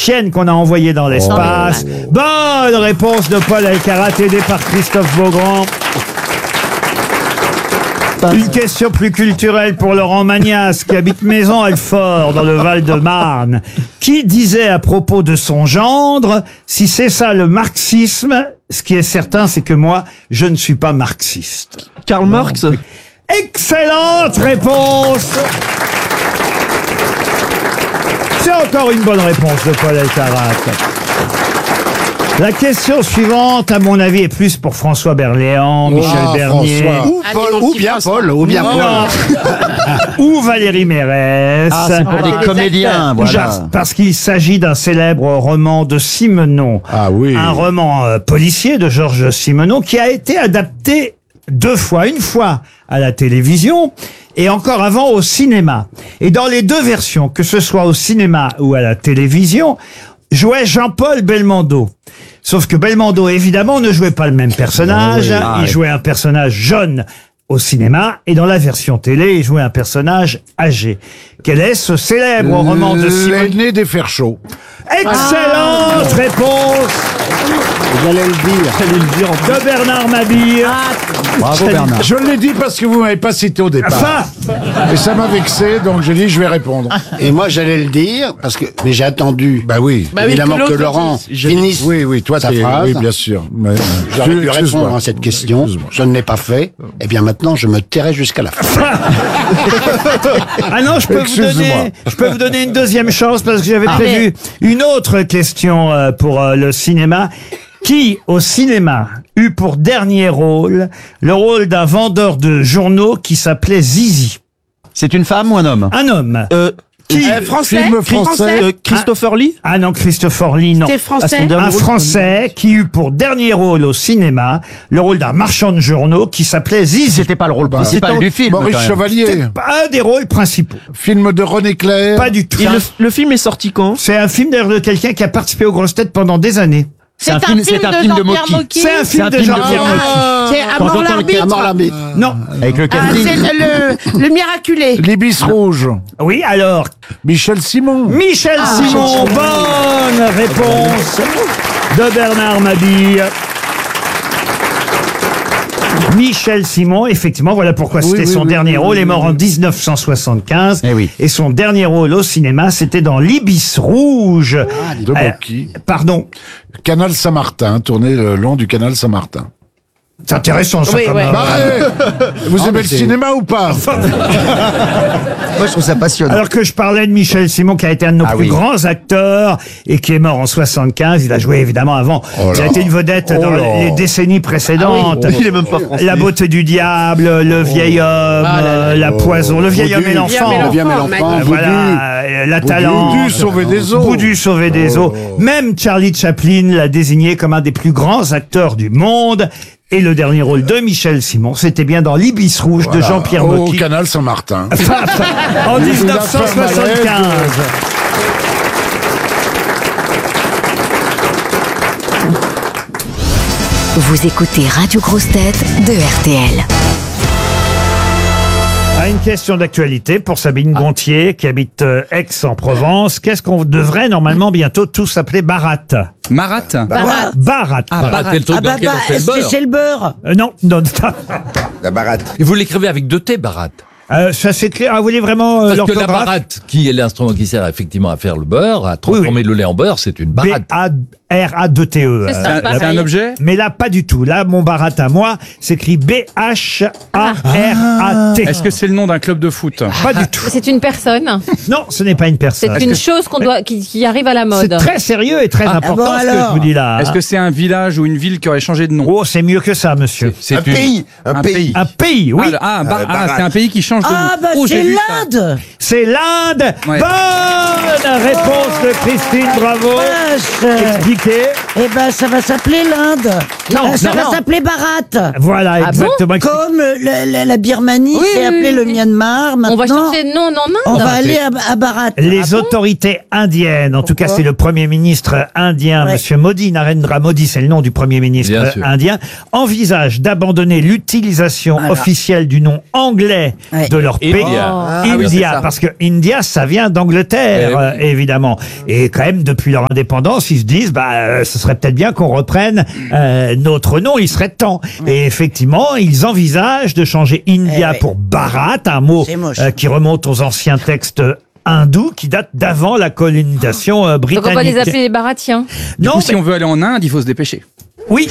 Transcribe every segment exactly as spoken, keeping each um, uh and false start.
chienne qu'on a envoyée dans l'espace. Oh. Bonne réponse de Paul Alcarat, aidé par Christophe Beaugrand. Une question plus culturelle pour Laurent Magnas, qui habite Maison-Alfort, dans le Val-de-Marne, qui disait à propos de son gendre, si c'est ça le marxisme, ce qui est certain, c'est que moi, je ne suis pas marxiste. Karl Marx. Excellente réponse. C'est encore une bonne réponse de Paul Alcarat. La question suivante, à mon avis, est plus pour François Berléand, Michel Ah, Bernier. François. Ou, Paul, ou bien Paul, ou bien Paul. Non. Ou Valérie Mérès. Ah, c'est pour Ah, les comédiens, Parce- voilà. Parce qu'il s'agit d'un célèbre roman de Simenon. Ah oui. Un roman euh, policier de Georges Simenon qui a été adapté deux fois. Une fois à la télévision et encore avant au cinéma. Et dans les deux versions, que ce soit au cinéma ou à la télévision, jouait Jean-Paul Belmondo. Sauf que Belmondo, évidemment, ne jouait pas le même personnage. Ah oui. Ah il oui. jouait un personnage jeune au cinéma et dans la version télé, il jouait un personnage âgé. Quel est ce célèbre roman de Simenon? L'aîné des fers chauds. Excellente réponse J'allais le dire. J'allais le dire en de Bernard Mabille. Bravo Bernard. Je l'ai dit parce que vous m'avez pas cité au départ. Enfin, Et ça m'a vexé, donc j'ai dit je vais répondre. Et moi, j'allais le dire, parce que, mais j'ai attendu, Bah oui. Bah oui, évidemment, que que, l'autre Laurent dise. finisse Oui, oui, toi, sa t'es- phrase. oui, bien sûr. Mais, J'aurais pu excuse-moi. répondre à cette question. Excuse-moi. Je ne l'ai pas fait. Eh bien, maintenant, je me tairai jusqu'à la fin. ah non, je peux vous Excuse-moi. donner, je peux vous donner une deuxième chance parce que j'avais Ah. prévu une autre question euh, pour euh, le cinéma. Qui, au cinéma, eut pour dernier rôle le rôle d'un vendeur de journaux qui s'appelait Zizi? C'est une femme ou un homme? Un homme. Euh, Qui Euh, français. Film français. euh, Christopher Lee. Ah non, Christopher Lee, non. C'était Ah, son français. dernier Un rôle, Français qui eut pour dernier rôle au cinéma le rôle d'un marchand de journaux qui s'appelait Zizi. C'était pas le rôle principal Attends, du film. Maurice quand même. Chevalier. Un des rôles principaux. Film de René Clair. Pas du tout. Et le, le film est sorti quand? C'est un film d'ailleurs de quelqu'un qui a participé aux grosses têtes pendant des années. C'est un film, c'est un film de Jean-Pierre Mocky. C'est un film un de film de Jean-Pierre Mocky. Mocky. C'est à Quand mort on entend le l'arbitre. À mort l'arbitre. Non. Avec le Ah, casting. c'est le, le miraculé. L'Ibis Rouge. Oui, alors, Michel Simon. Michel Simon, bonne réponse de Bernard Mabille. Michel Simon, effectivement, voilà pourquoi Oui, c'était oui, son oui, dernier oui, rôle. oui, Il est mort oui. en dix-neuf cent soixante-quinze. Eh oui. Et son dernier rôle au cinéma, c'était dans L'Ibis Rouge. De Euh, Mocky. Pardon. Canal Saint-Martin, tourné le long du canal Saint-Martin. C'est intéressant, ça, Oui, comme, ouais. euh, Bah, eh, vous Ah, aimez mais le c'est- cinéma ou pas? Moi, je trouve ça passionnant. Alors que je parlais de Michel Simon, qui a été un de nos Ah plus oui. grands acteurs et qui est mort en soixante-quinze. Il a joué évidemment avant. Oh il a là. été une vedette Oh dans là. les décennies précédentes. Il est même pas français. La beauté du diable, le vieil homme, Ah là là. euh, la poison, le vieil Boudu. homme et l'enfant. Le vieil homme et l'enfant, l'enfant. Euh, magnifique. Voilà, euh, la talente. Boudu, sauver des eaux. Boudu, sauver des eaux. Même Charlie Chaplin l'a désigné comme un des plus grands acteurs du monde. Et le dernier rôle de Michel Simon, c'était bien dans L'Ibis Rouge de Jean-Pierre Au Mocky canal Saint-Martin. en dix-neuf cent soixante-quinze. Vous écoutez Radio Grosse Tête de R T L. Ah, une question d'actualité pour Sabine Gontier qui habite euh, Aix-en-Provence. Qu'est-ce qu'on devrait normalement bientôt tous appeler Barat? Marat. Barat. Barat. Barat, c'est le truc dans lequel on fait le beurre. C'est le beurre. Euh, non, non. La baratte. Et vous l'écrivez avec deux T, Barat. Euh, ça c'est clair. Ah, vous voulez vraiment euh, Parce que la l'orthographe? baratte, qui est l'instrument qui sert effectivement à faire le beurre, à transformer le lait en beurre, c'est une B baratte. A R A deux T E. C'est euh, ça, C'est un pareil. objet? Mais là, pas du tout. Là, mon Barat à moi s'écrit B H A R A T. Est-ce que c'est le nom d'un club de foot? Pas du tout. C'est une personne. Non, ce n'est pas une C'est personne. une chose qu'on doit, qui, qui arrive à la C'est mode. très sérieux et très important bon, ce que alors je vous dis là. Est-ce que c'est un village ou une ville qui aurait changé de nom? Oh, c'est mieux que ça, monsieur. C'est Un pays. Un pays. Un pays, oui. Ah, le- ah, Bar- Euh, ah, Barat. c'est un pays qui change de nom. Ah, bah, Oh, j'ai c'est vu ça. l'Inde. C'est l'Inde. Ouais. Bonne réponse de Christine, bravo. Vache. Expliquez. Eh ben, ça va s'appeler l'Inde. Non, Euh, ça non, va non. s'appeler Bharat. Voilà, Ah bon exactement. Comme euh, la, la- la Birmanie Oui, s'est oui, appelée oui, le oui. Myanmar. Maintenant, On va changer de nom en Inde. on va aller à, à Bharat. Les autorités indiennes, en tout cas Pourquoi c'est le premier ministre indien, Ouais. Monsieur Modi, Narendra Modi, c'est le nom du premier ministre Bien euh, sûr. indien, envisage d'abandonner l'utilisation Voilà. officielle du nom anglais Ouais. de leur pays. India. Ah oui, c'est India, ça. parce que India, ça vient d'Angleterre, Eh oui. euh, évidemment. Et quand même, depuis leur indépendance, ils se disent, bah, euh, ce serait peut-être bien qu'on reprenne euh, notre nom, il serait temps. Et effectivement, ils envisagent de changer India Eh oui. pour Bharat, un mot C'est moche. euh, qui remonte aux anciens textes hindous qui datent d'avant la colonisation euh, Donc britannique. on va les appeler les Baratiens. Du Non, coup, mais- si on veut aller en Inde, il faut se dépêcher. oui.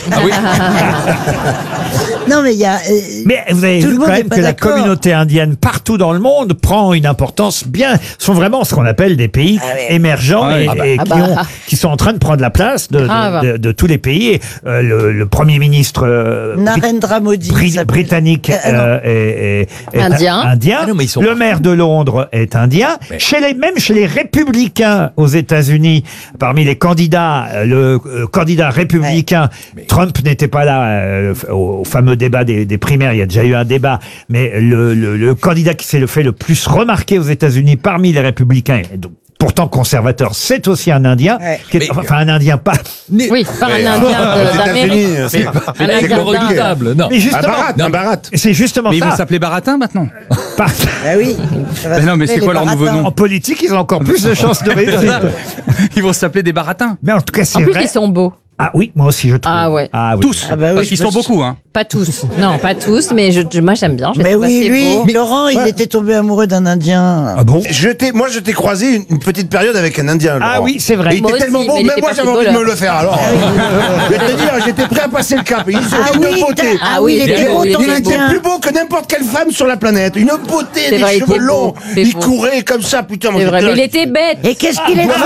Non, mais il y a. euh, Mais vous avez Tout vu le quand monde même est pas que la d'accord. communauté indienne partout dans le monde prend une importance bien, sont vraiment ce qu'on appelle des pays Ah ouais. émergents Ah et, ouais. et Ah qui, bah. ont- qui sont en train de prendre la place de, de- Grave. de- de tous les pays. Et, euh, le, le premier ministre euh, Brit- Narendra Modi. Brit- s'appelle- britannique Euh, non. euh, est, est- est Indien. indien. Ah non, mais ils sont Le partout. maire de Londres est indien. Mais- Chez les, même chez les républicains aux États-Unis, parmi les candidats, euh, le euh, candidat républicain, Trump n'était pas là euh, au, au fameux débat des, des primaires. Il y a déjà eu un débat, mais le, le, le candidat qui s'est le fait le plus remarquer aux États-Unis parmi les républicains, et donc pourtant conservateur, c'est aussi un Indien, Ouais. qui est- Mais- enfin un Indien pas. Oui, pas un Indien de- d'Amérique. c'est Un Avec Indien le redoutable, non. Mais un justement, barat, un barat. c'est justement Mais ils vont ça. s'appeler Baratin maintenant. Par- Bah oui. ça va Mais non, mais s'appeler c'est quoi les leur nouveau Baratins. nom En politique, ils ont encore plus de chances de réussir. Ils vont s'appeler des Baratins. Mais en tout cas, En c'est plus, vrai. ils sont beaux. Ah oui, moi aussi je trouve. Ah ouais. Ah oui. Tous. Ah bah oui, Parce qu'ils je sont me- beaucoup, hein. Pas tous. Non, pas tous, mais je, je- moi j'aime bien. Je les Mais trouve oui, assez lui, beaux. Laurent, il était tombé amoureux d'un Indien. Ah bon? Je t'ai, moi, je t'ai croisé une, une petite période avec un Indien. Ah Laurent. oui, c'est vrai. Et il Moi était aussi, tellement mais beau, il même était moi pas j'avais si envie beau, de me là. le faire. Alors, je vais te dire, j'étais prêt à passer le cap. Ils sont Ah une oui, beauté. t'as- ah oui, il il était est beau beau, il ton était Il était Indien. plus beau que n'importe quelle femme sur la planète. Une beauté, C'est des vrai, il cheveux était beau, longs. c'est Il beau. courait comme ça, putain. moi, C'est vrai, j'étais mais là, il était bête. Et qu'est-ce qu'il est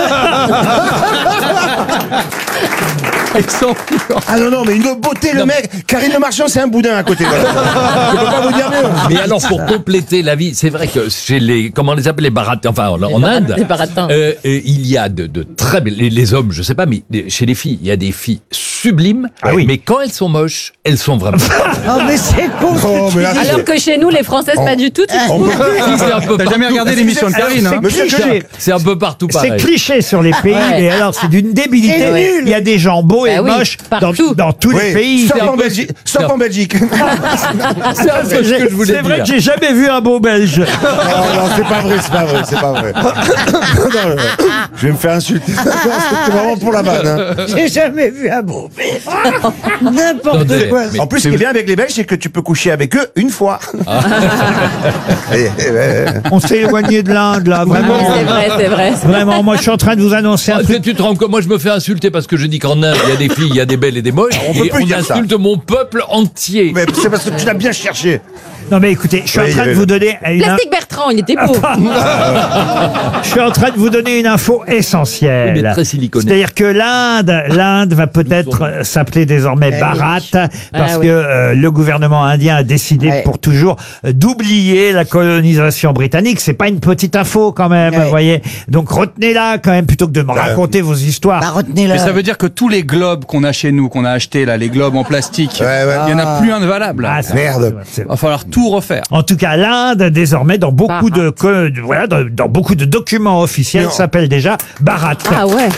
Ils sont... Ah non, non, mais une beauté, le mec. Karine Le Marchand, c'est un boudin à côté. Voilà. Je peux pas vous dire mieux. Mais alors, pour compléter la vie, c'est vrai que chez les, comment on les appelle, les baratins, enfin, en, en Bar- Inde, les baratins. euh, euh, il y a de, de très belles, les, les hommes, je sais pas, mais les- chez les filles, il y a des filles sublimes, Ah oui. mais quand elles sont moches, elles sont vraiment. Oh, mais c'est con. ce que Oh, tu mais là, dis. Alors que chez nous, les Françaises, pas du tout. tu On trouves peut- Si, c'est un peu T'as jamais partout. regardé l'émission de Karine, hein C'est cliché. C'est un peu partout C'est pareil. cliché sur les pays, Ouais. mais alors c'est d'une débilité. C'est nul. Il y a des gens beaux et Bah oui, moches dans, partout. dans tous les Oui, pays. sauf C'est un en peu- Belgique. Sauf Non. en Belgique. C'est un peu ce que je voulais C'est vrai dire. que j'ai jamais vu un beau Belge. Non, non, c'est pas vrai, c'est pas vrai, c'est pas vrai. Non, non, je vais me faire insulter. Non, C'était vraiment pour la vanne. hein. J'ai jamais vu un beau bébé. N'importe Attendez, quoi. mais- En plus, ce qui est bien avec les Belges, c'est que tu peux coucher avec eux une fois. Ah. Et- et- et- On s'est éloigné de l'Inde, là, Oui, vraiment. c'est vrai, c'est vrai. Vraiment, moi je suis en train de vous annoncer un Ah, truc. tu te rends compte, moi je me fais insulter parce que je dis qu'en Inde, il y a des filles, il y a des belles et des moches, On peut et plus on dire ça. insulte mon peuple entier. Mais c'est parce que tu l'as bien cherché. Non mais écoutez, je suis Oui, en train de oui. vous donner une, Plastique Bertrand, il était beau. je suis en train de vous donner une info essentielle. Oui, mais très siliconée. C'est-à-dire que l'Inde, l'Inde va peut-être euh, s'appeler désormais Eh Bharat parce Ah oui. que euh, le gouvernement indien a décidé Ouais. pour toujours euh, d'oublier la colonisation britannique. C'est pas une petite info quand même, Ouais. vous voyez. Donc retenez-la quand même plutôt que de me raconter vos histoires. Bah, retenez-la. Mais ça veut dire que tous les globes qu'on a chez nous, qu'on a achetés là, les globes en plastique, Ouais, ouais. il y en a plus un de valable. Ah, c'est- Merde. c'est- Il va falloir tout refaire. En tout cas, l'Inde, désormais, dans beaucoup Bharat. de, co- de- voilà, dans, dans beaucoup de documents officiels, Non. s'appelle déjà Bharat. Ah ouais.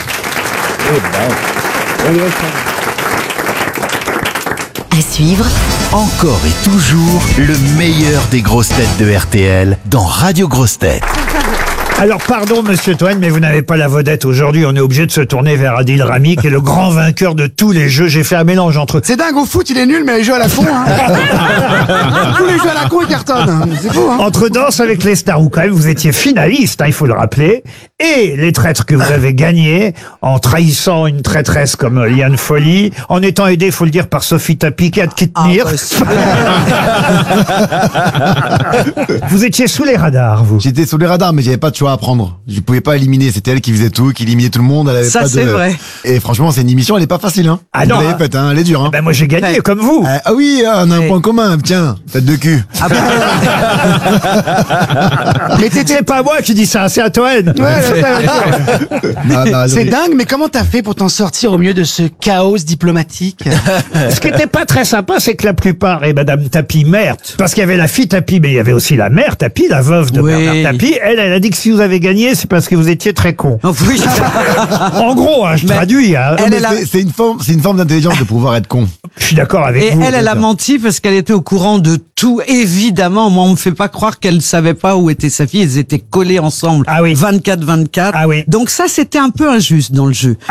À suivre, Encore et toujours le meilleur des grosses têtes de R T L dans Radio Grosses Têtes. Alors, pardon, monsieur Toen, mais vous n'avez pas la vedette aujourd'hui. On est obligé de se tourner vers Adil Rami, qui est le grand vainqueur de tous les jeux. J'ai fait un mélange entre... C'est dingue, au foot, il est nul, mais les jeux à la con, hein. Tous les jeux à la con, ils cartonnent. C'est fou, hein. Entre Danse avec les stars, où quand même vous étiez finaliste, hein, il faut le rappeler, et les traîtres que vous avez gagnés, en trahissant une traîtresse comme euh, Liane Folly, en étant aidé, il faut le dire, par Sophie Tapi, qui a de qui tenir. Vous étiez sous les radars, vous. J'étais sous les radars, mais j'avais pas de choix. à apprendre. Je pouvais pas éliminer. C'était elle qui faisait tout, qui éliminait tout le monde. Elle avait Ça, pas de... c'est vrai. Et franchement, c'est une émission, elle est pas facile, hein. Ah Vous non, l'avez hein. faite, hein. Elle est dure, hein. Ben moi j'ai gagné Ouais. comme vous. Ah, ah oui, ah, on a un Ouais. point commun. Tiens, tête de cul. Ah bah, Mais c'est pas moi qui dis ça, c'est à toi. Ouais, là, ça- Ah, bah, c'est oui. dingue, mais comment t'as fait pour t'en sortir au milieu de ce chaos diplomatique? Ce qui était pas très sympa, c'est que la plupart, et Madame Tapie, mère, parce qu'il y avait la fille Tapie, mais il y avait aussi la mère Tapie, la veuve de Oui. Bernard Tapie. Elle, elle a dit que si vous avez gagné, c'est parce que vous étiez très con. oh, oui. En gros, hein, je Mais- traduis. Hein. Elle, Mais elle a- c'est- C'est une forme, c'est une forme d'intelligence de pouvoir être con. Je suis d'accord avec Et vous. elle, elle a menti parce qu'elle était au courant de tout. Évidemment, moi, on me fait pas croire qu'elle savait pas où était sa fille. Ils étaient collés ensemble. Ah oui. vingt-quatre vingt-quatre. Ah oui. Donc ça, c'était un peu injuste dans le jeu.